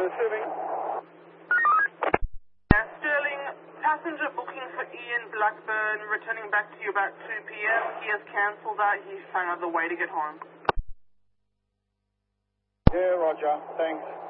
receiving. Sterling, passenger booking for Ian Blackburn returning back to you about 2 p.m. He has cancelled that. He found another way to get home. Yeah, roger. Thanks.